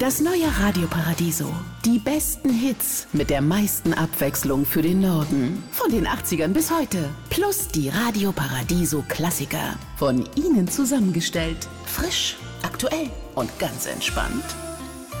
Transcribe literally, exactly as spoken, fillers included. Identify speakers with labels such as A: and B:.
A: Das neue Radio Paradiso. Die besten Hits mit der meisten Abwechslung für den Norden. Von den achtzigern bis heute. Plus die Radio Paradiso Klassiker. Von Ihnen zusammengestellt. Frisch, aktuell und ganz entspannt.